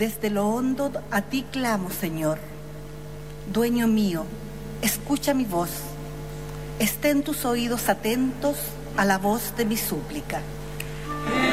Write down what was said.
desde lo hondo a ti clamo, Señor. Dueño mío, escucha mi voz. Estén tus oídos atentos a la voz de mi súplica.